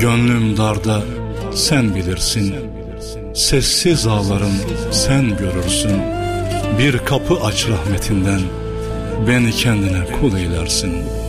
Gönlüm darda sen bilirsin, sessiz ağlarım sen görürsün. Bir kapı aç rahmetinden, beni kendine kul eylersin.